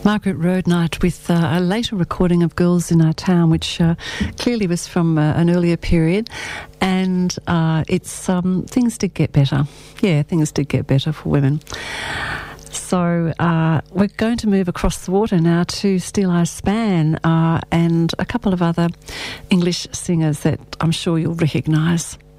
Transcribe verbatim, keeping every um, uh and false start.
Margaret Roadnight with uh, a later recording of Girls in Our Town, which uh, clearly was from uh, an earlier period. And uh, it's um, things did get better. Yeah, things did get better for women. So uh, we're going to move across the water now to Steel Eye Span uh, and a couple of other English singers that I'm sure you'll recognise.